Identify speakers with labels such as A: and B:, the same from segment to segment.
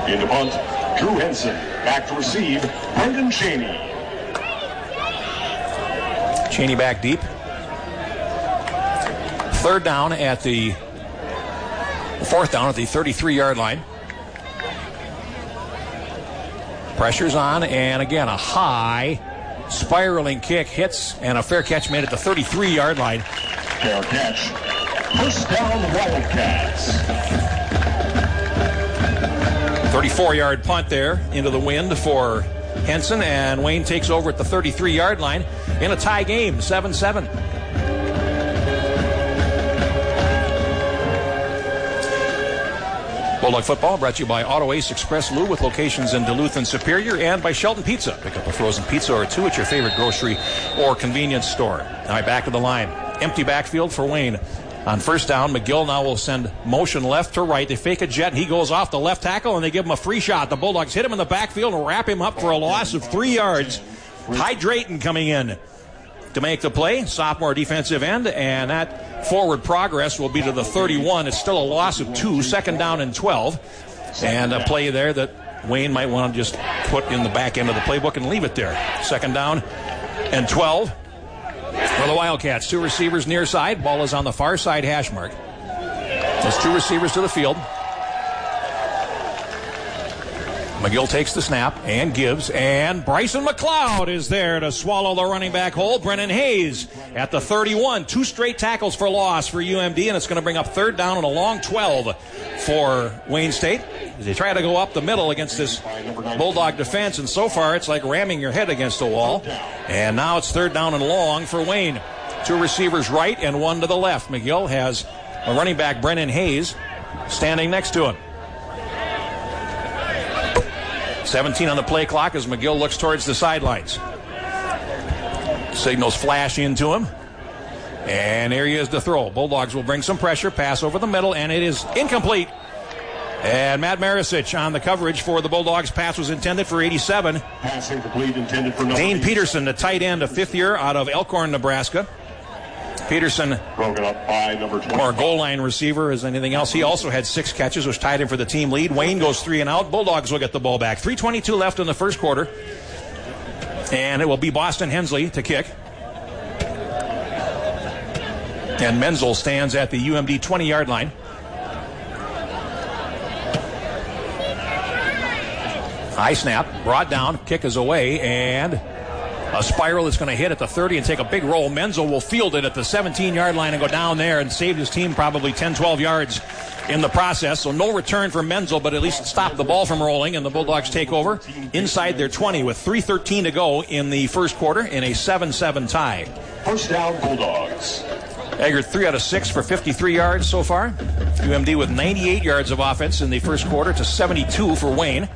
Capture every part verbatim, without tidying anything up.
A: In the punt, Drew Henson. Back to receive, Brendan Cheney.
B: Cheney back deep. Third down at the, fourth down at the thirty-three-yard line. Pressure's on, and again, a high spiraling kick hits, and a fair catch made at the thirty-three-yard line.
A: Fair catch. First down, Wildcats.
B: thirty-four-yard punt there into the wind for Henson, and Wayne takes over at the thirty-three-yard line in a tie game, seven seven. Bulldog football brought to you by Auto Ace Express Lube with locations in Duluth and Superior, and by Shelton Pizza. Pick up a frozen pizza or two at your favorite grocery or convenience store. All right, back to the line. Empty backfield for Wayne. On first down, McGill now will send motion left to right. They fake a jet, and he goes off the left tackle, and they give him a free shot. The Bulldogs hit him in the backfield and wrap him up for a loss of three yards. Ty Drayton coming in to make the play, sophomore defensive end, and that forward progress will be to the thirty-one. It's still a loss of two, second down and twelve, and a play there that Wayne might want to just put in the back end of the playbook and leave it there. Second down and twelve for the Wildcats. Two receivers near side. Ball is on the far side hash mark. There's two receivers to the field. McGill takes the snap and gives, and Bryson McLeod is there to swallow the running back hole. Brennan Hayes at the thirty-one. Two straight tackles for loss for U M D, and it's going to bring up third down and a long twelve for Wayne State. They try to go up the middle against this Bulldog defense, and so far it's like ramming your head against a wall. And now it's third down and long for Wayne. Two receivers right and one to the left. McGill has a running back, Brennan Hayes, standing next to him. seventeen on the play clock as McGill looks towards the sidelines. Signals flash into him. And here he is to throw. Bulldogs will bring some pressure, pass over the middle, and it is incomplete. And Matt Marisic on the coverage for the Bulldogs. Pass was intended for eighty-seven.
A: Pass incomplete, intended for number
B: Dane Peterson, the tight end, a fifth year out of Elkhorn, Nebraska. Peterson,
A: broken up by number twenty.
B: More goal line receiver as anything else. He also had six catches, which tied him for the team lead. Wayne goes three and out. Bulldogs will get the ball back. three twenty-two left in the first quarter. And it will be Boston Hensley to kick. And Menzel stands at the U M D twenty-yard line. High snap, brought down, kick is away, and a spiral is going to hit at the thirty and take a big roll. Menzel will field it at the seventeen-yard line and go down there and save his team probably ten, twelve yards in the process. So no return for Menzel, but at least stop the ball from rolling, and the Bulldogs take over inside their twenty with three thirteen to go in the first quarter in a seven seven tie.
A: First down, Bulldogs.
B: Eggert three out of six for fifty-three yards so far. U M D with ninety-eight yards of offense in the first quarter to seventy-two for Wayne.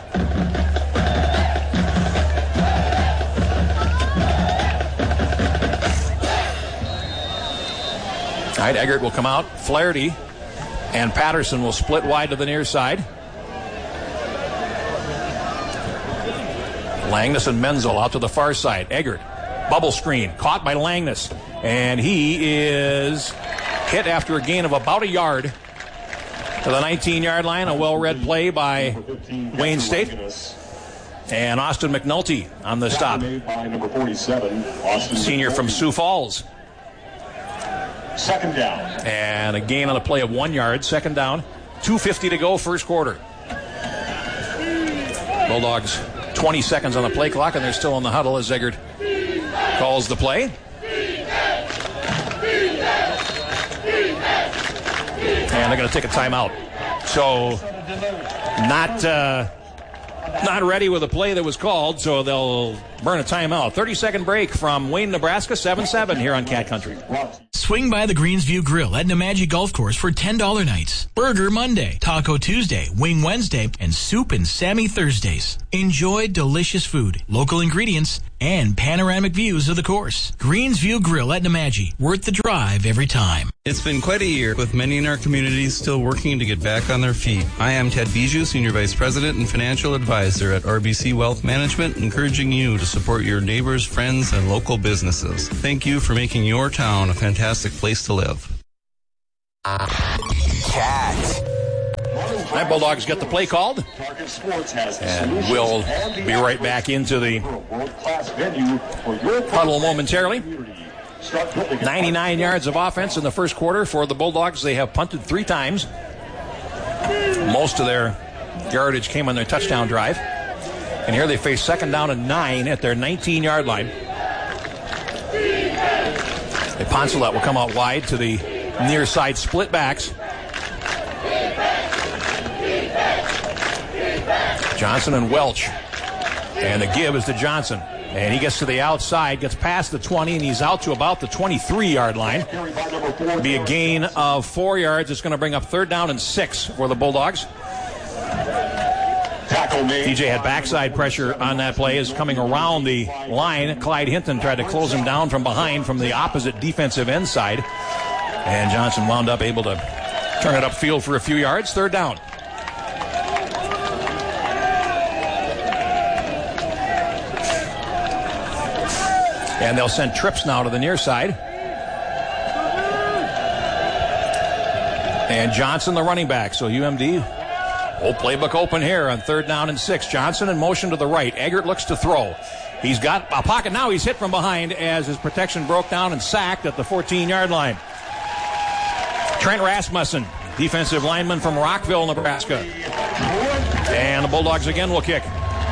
B: All right, Eggert will come out. Flaherty and Patterson will split wide to the near side. Langness and Menzel out to the far side. Eggert, bubble screen, caught by Langness. And he is hit after a gain of about a yard to the nineteen-yard line. A well-read play by Wayne State. And Austin McNulty on the stop. Senior from Sioux Falls.
A: Second down.
B: And a gain on the play of one yard. Second down. two fifty to go, first quarter. Bulldogs twenty seconds on the play clock, and they're still in the huddle as Eggert calls the play. And they're going to take a timeout. So not uh, not ready with a play that was called, so they'll burn a timeout. thirty-second break from Wayne, Nebraska, seven seven here on Cat Country.
C: Swing by the Greensview Grill at Nemadji Golf Course for ten dollars nights. Burger Monday, Taco Tuesday, Wing Wednesday, and Soup and Sammy Thursdays. Enjoy delicious food, local ingredients, and panoramic views of the course. Greensview Grill at Nemadji. Worth the drive every time.
D: It's been quite a year, with many in our community still working to get back on their feet. I am Ted Bijou, Senior Vice President and Financial Advisor at R B C Wealth Management, encouraging you to support your neighbors, friends, and local businesses. Thank you for making your town a fantastic place to live.
E: Cat.
B: That Bulldogs get the play called. And we'll be right back into the huddle momentarily. ninety-nine yards of offense in the first quarter for the Bulldogs. They have punted three times. Most of their yardage came on their touchdown drive. And here they face second down and nine at their nineteen-yard line. The Poncelet will come out wide to the near side split backs. Johnson and Welch. And the give is to Johnson. And he gets to the outside, gets past the twenty, and he's out to about the twenty-three-yard line. It'll be a gain of four yards. It's going to bring up third down and six for the Bulldogs. D J had backside pressure on that play, is coming around the line. Clyde Hinton tried to close him down from behind from the opposite defensive end side. And Johnson wound up able to turn it upfield for a few yards. Third down. And they'll send trips now to the near side. And Johnson, the running back. So U M D, old playbook open here on third down and six. Johnson in motion to the right. Eggert looks to throw. He's got a pocket now. He's hit from behind as his protection broke down and sacked at the fourteen-yard line. Trent Rasmussen, defensive lineman from Rockville, Nebraska. And the Bulldogs again will kick.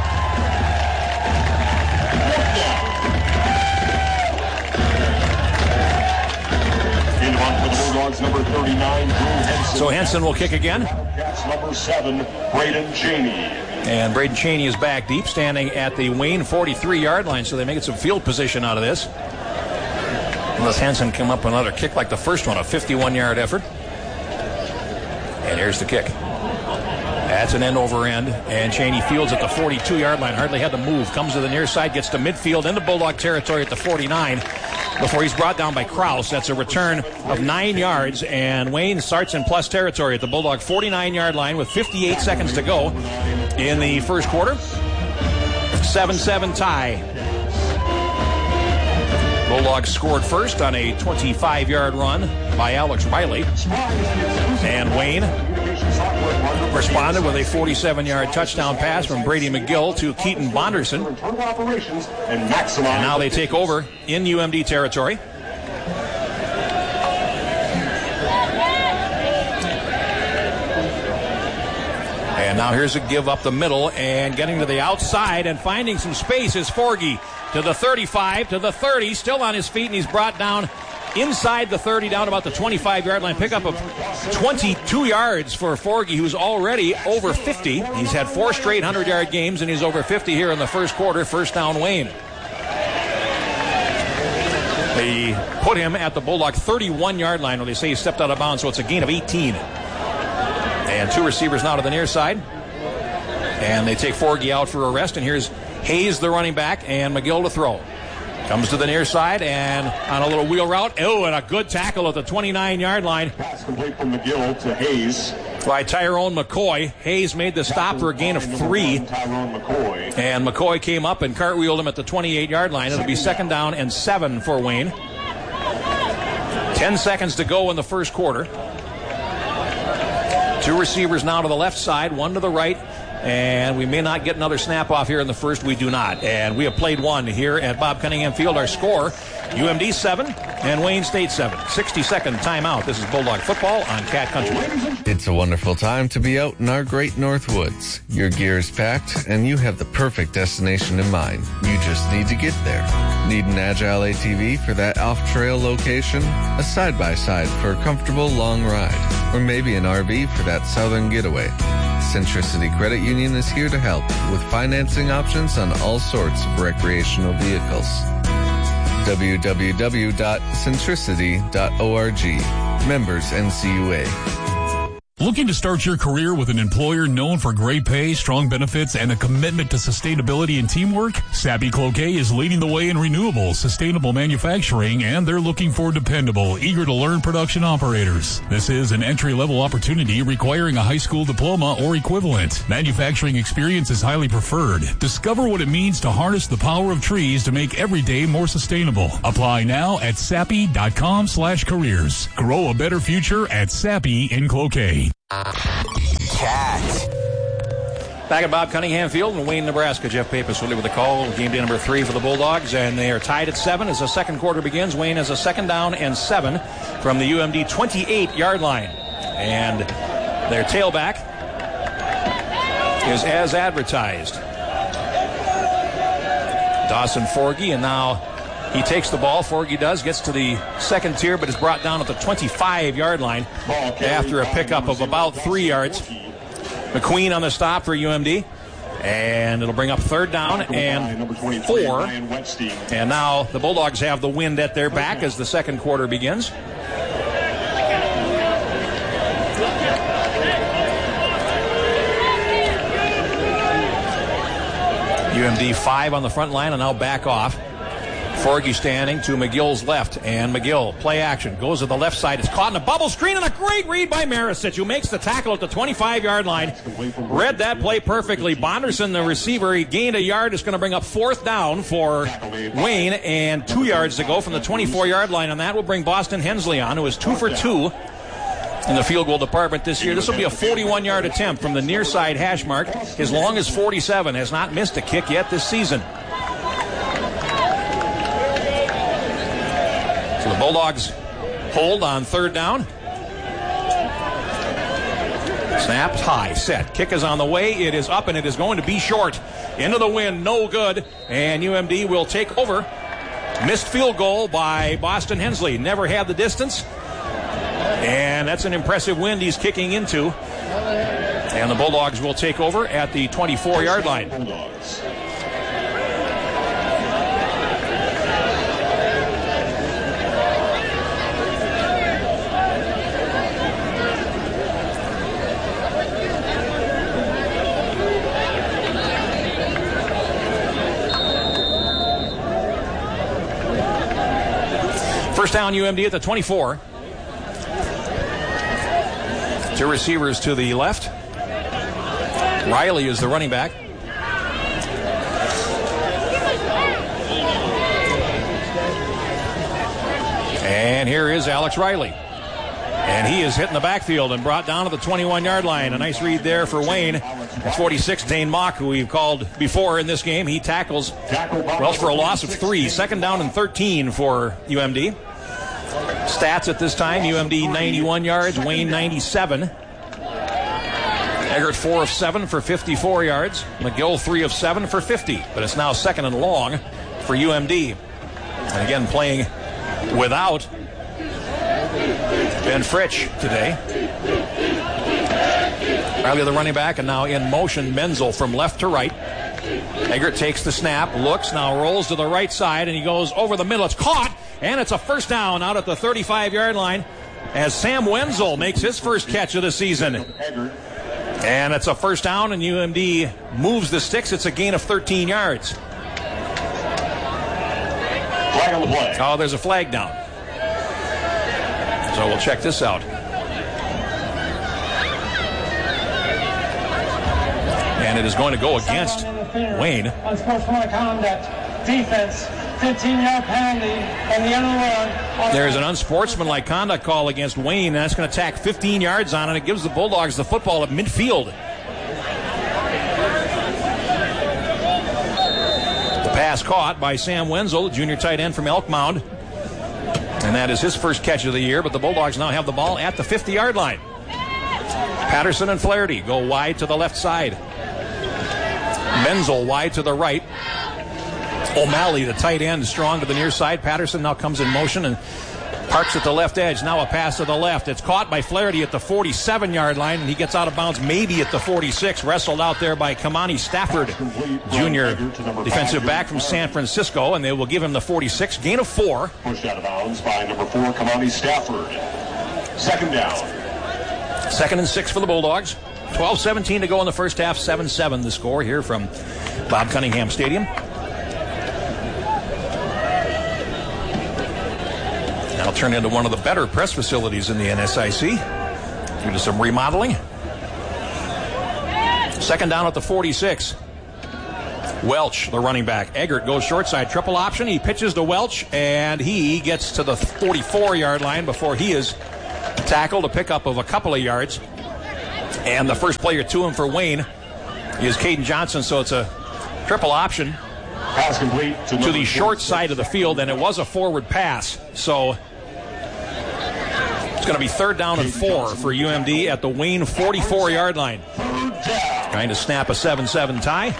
A: Number thirty-nine, Henson.
B: So Henson will kick again.
A: That's number seven, Braden Cheney.
B: And Braden Cheney is back deep, standing at the Wayne forty-three-yard line, so they may get some field position out of this. Unless Henson come up with another kick like the first one, a fifty-one-yard effort. And here's the kick. That's an end over end, and Cheney fields at the forty-two-yard line. Hardly had to move. Comes to the near side, gets to midfield into Bulldog territory at the forty-nine. Before he's brought down by Kraus. That's a return of nine yards, and Wayne starts in plus territory at the Bulldog forty-nine-yard line with fifty-eight seconds to go in the first quarter. seven seven tie. Bulldogs scored first on a twenty-five-yard run by Alex Riley. And Wayne responded with a forty-seven-yard touchdown pass from Brady McGill to Keaton Bonderson. And now they take over in U M D territory. And now here's a give up the middle, and getting to the outside and finding some space is Forgy. To the thirty-five, to the thirty, still on his feet, and he's brought down inside the thirty, down about the twenty-five-yard line. Pickup of twenty-two yards for Forgy, who's already over fifty. He's had four straight hundred-yard games, and he's over fifty here in the first quarter. First down, Wayne. They put him at the Bulldog thirty-one-yard line, where they say he stepped out of bounds, so it's a gain of eighteen. And two receivers now to the near side. And they take Forgy out for a rest, and here's Hayes, the running back, and McGill to throw. Comes to the near side and on a little wheel route. Oh, and a good tackle at the twenty-nine-yard line.
A: Pass complete from McGill to Hayes.
B: By Tyrone McCoy. Hayes made the stop for a gain of three.
A: Tyrone McCoy.
B: And McCoy came up and cartwheeled him at the twenty-eight-yard line. It'll be second down and seven for Wayne. Ten seconds to go in the first quarter. Two receivers now to the left side, one to the right. And we may not get another snap off here in the first. We do not. And we have played one here at Bob Cunningham Field. Our score, U M D seven and Wayne State seven. sixty-second timeout. This is Bulldog football on Cat Country.
E: It's a wonderful time to be out in our great North Woods. Your gear is packed, and you have the perfect destination in mind. You just need to get there. Need an agile A T V for that off-trail location? A side-by-side for a comfortable long ride? Or maybe an R V for that southern getaway? Centricity Credit Union is here to help with financing options on all sorts of recreational vehicles. w w w dot centricity dot org. Members N C U A.
F: Looking to start your career with an employer known for great pay, strong benefits, and a commitment to sustainability and teamwork? Sappi Cloquet is leading the way in renewable, sustainable manufacturing, and they're looking for dependable, eager-to-learn production operators. This is an entry-level opportunity requiring a high school diploma or equivalent. Manufacturing experience is highly preferred. Discover what it means to harness the power of trees to make every day more sustainable. Apply now at sappi.com slash careers. Grow a better future at Sappi in Cloquet.
G: Cat.
B: Back at Bob Cunningham Field in Wayne, Nebraska. Jeff Pappas with the call. Game day number three for the Bulldogs, and they are tied at seven as the second quarter begins. Wayne has a second down and seven from the U M D twenty-eight-yard line. And their tailback is as advertised. Dawson Forgy, and now he takes the ball. Forgy does, gets to the second tier, but is brought down at the twenty-five-yard line after a pickup of about three yards. McQueen on the stop for U M D, and it'll bring up third down and four. And now the Bulldogs have the wind at their back as the second quarter begins. U M D five on the front line and now back off. Forgy standing to McGill's left, and McGill, play action, goes to the left side. It's caught in a bubble screen, and a great read by Marisic, who makes the tackle at the twenty-five-yard line. Read that play perfectly. Bonderson, the receiver, he gained a yard. It's going to bring up fourth down for Wayne, and two yards to go from the twenty-four-yard line. And that will bring Boston Hensley on, who is two for two in the field goal department this year. This will be a forty-one-yard attempt from the near side hash mark. His long is forty-seven, has not missed a kick yet this season. So the Bulldogs hold on third down. Snaps high, set. Kick is on the way. It is up, and it is going to be short. Into the wind, no good. And U M D will take over. Missed field goal by Boston Hensley. Never had the distance. And that's an impressive wind he's kicking into. And the Bulldogs will take over at the twenty-four-yard line. Bulldogs. First down, U M D at the twenty-four. Two receivers to the left. Riley is the running back. And here is Alex Riley. And he is hit in the backfield and brought down to the twenty-one-yard line. A nice read there for Wayne. That's forty-six, Dane Mock, who we've called before in this game. He tackles Welch for a loss of three. Second down and thirteen for U M D. Stats at this time, U M D ninety-one yards, Wayne ninety-seven. Eggert four of seven for fifty-four yards. McGill three of seven for fifty. But it's now second and long for U M D. And again, playing without Ben Fritsch today. Riley the running back, and now in motion, Menzel from left to right. Eggert takes the snap, looks, now rolls to the right side, and he goes over the middle. It's caught, and it's a first down out at the thirty-five-yard line as Sam Wenzel makes his first catch of the season. And it's a first down, and U M D moves the sticks. It's a gain of thirteen yards.
A: Flag on the play.
B: Oh, there's a flag down. So we'll check this out. And it is going to go against Wayne.
H: Unsportsmanlike conduct, defense, fifteen-yard penalty, and the other one.
B: There's an unsportsmanlike conduct call against Wayne, and that's going to tack fifteen yards on, and it gives the Bulldogs the football at midfield. The pass caught by Sam Wenzel, junior tight end from Elkmount. And that is his first catch of the year, but the Bulldogs now have the ball at the fifty-yard line. Patterson and Flaherty go wide to the left side. Menzel wide to the right. O'Malley, the tight end, strong to the near side. Patterson now comes in motion and parks at the left edge. Now a pass to the left. It's caught by Flaherty at the forty-seven-yard line, and he gets out of bounds maybe at the forty-six. Wrestled out there by Kamani Stafford, junior defensive back from San Francisco, and they will give him the forty-six. Gain of four.
A: Pushed out of bounds by number four, Kamani Stafford. Second down.
B: Second and six for the Bulldogs. twelve seventeen to go in the first half. seven seven the score here from Bob Cunningham Stadium. Now turned into one of the better press facilities in the N S I C due to some remodeling. Second down at the forty-six. Welch, the running back. Eggert goes short side, triple option. He pitches to Welch, and he gets to the forty-four-yard line before he is tackled, a pickup of a couple of yards. And the first player to him for Wayne is Caden Johnson, so it's a triple option
A: Pass complete to,
B: to the short side of the field, and it was a forward pass. So it's going to be third down and four for U M D at the Wayne forty-four-yard line. Trying to snap a seven seven tie.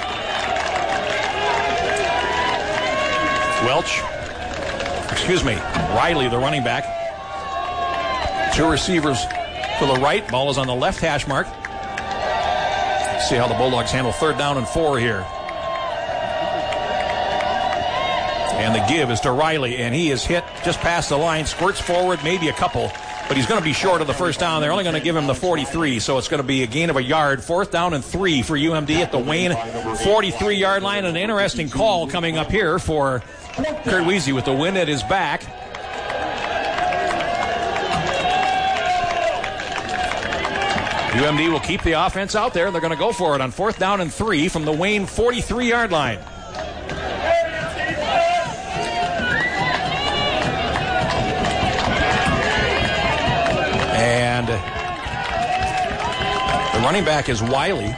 B: Welch, excuse me, Riley, the running back. Two receivers to the right. Ball is on the left hash mark. Let's see how the Bulldogs handle third down and four here. And the give is to Riley, and he is hit just past the line, squirts forward, maybe a couple, but he's going to be short of the first down. They're only going to give him the forty-three, so it's going to be a gain of a yard. Fourth down and three for U M D at the Wayne forty-three-yard line. An interesting call coming up here for Kurt Weezy with the wind at his back. U M D will keep the offense out there. They're going to go for it on fourth down and three from the Wayne forty-three-yard line. And the running back is Wiley.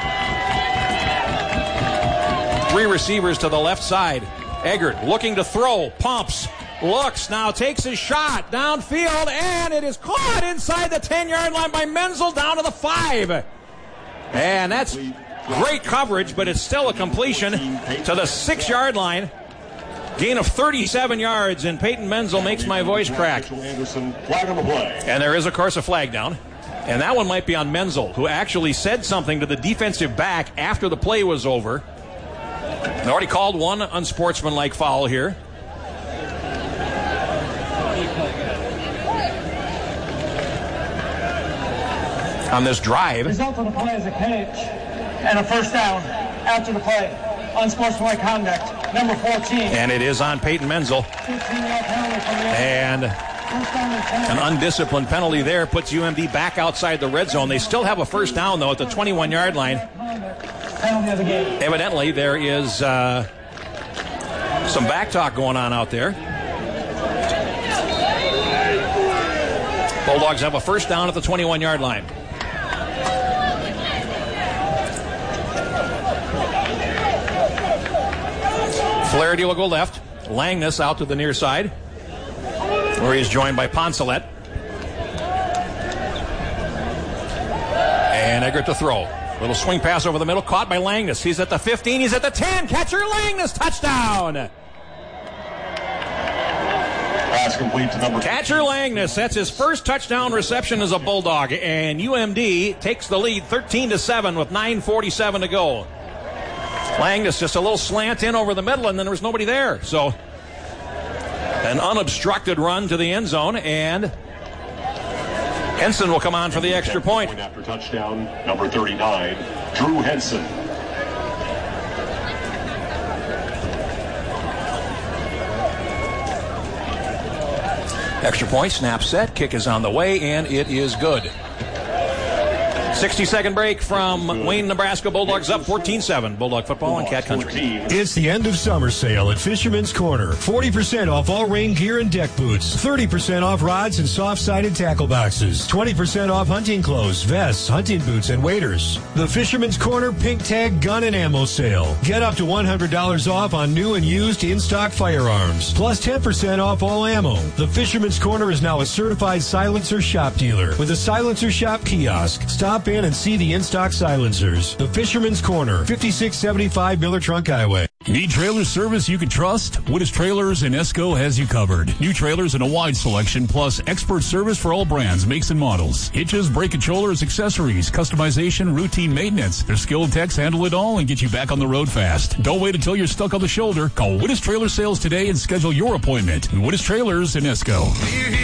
B: Three receivers to the left side. Eggert looking to throw, pumps, looks, now takes his shot downfield, and it is caught inside the ten-yard line by Menzel down to the five. And that's great coverage, but it's still a completion to the six-yard line. Gain of thirty-seven yards, and Peyton Menzel makes my voice crack. And there is, of course, a flag down. And that one might be on Menzel, who actually said something to the defensive back after the play was over. They already called one unsportsmanlike foul here. On this drive.
H: Result of the play is a catch and a first down after the play. Unsportsmanlike conduct, number fourteen.
B: And it is on Peyton Menzel. And an undisciplined penalty there puts U M D back outside the red zone. They still have a first down, though, at the twenty-one-yard line. Evidently, there is uh, some back talk going on out there. Bulldogs have a first down at the twenty-one-yard line. Flaherty will go left. Langness out to the near side, where he is joined by Poncelet. And Eggert to throw. Little swing pass over the middle, caught by Langness. He's at the fifteen, he's at the ten. Catcher Langness, touchdown!
A: Pass complete to number
B: Catcher Langness, that's his first touchdown reception as a Bulldog. And U M D takes the lead thirteen to seven with nine forty-seven to go. Langness just a little slant in over the middle, and then there was nobody there. So an unobstructed run to the end zone, and Henson will come on for the extra point.
A: After touchdown, number thirty-nine, Drew Henson.
B: Extra point, snap set, kick is on the way, and it is good. sixty-second break from Wayne, Nebraska. Bulldogs up fourteen seven. Bulldog football and Cat Country.
G: It's the end of summer sale at Fisherman's Corner. forty percent off all rain gear and deck boots. thirty percent off rods and soft-sided tackle boxes. twenty percent off hunting clothes, vests, hunting boots, and waders. The Fisherman's Corner Pink Tag Gun and Ammo Sale. Get up to one hundred dollars off on new and used in-stock firearms. Plus ten percent off all ammo. The Fisherman's Corner is now a certified silencer shop dealer with a silencer shop kiosk. Stop in and see the in-stock silencers. The Fisherman's Corner, fifty-six seventy-five Miller Trunk Highway.
F: Need trailer service you can trust? Wittes Trailers in Esco has you covered. New trailers in a wide selection, plus expert service for all brands, makes, and models. Hitches, brake controllers, accessories, customization, routine maintenance. Their skilled techs handle it all and get you back on the road fast. Don't wait until you're stuck on the shoulder. Call Wittes Trailer Sales today and schedule your appointment. Wittes Trailers in Esco.